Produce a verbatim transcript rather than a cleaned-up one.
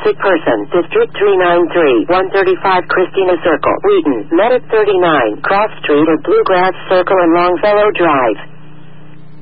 sick person. District three ninety-three, one thirty-five Christina Circle, Wheaton. Medic thirty-nine, Cross Street or Bluegrass Circle and Longfellow Drive.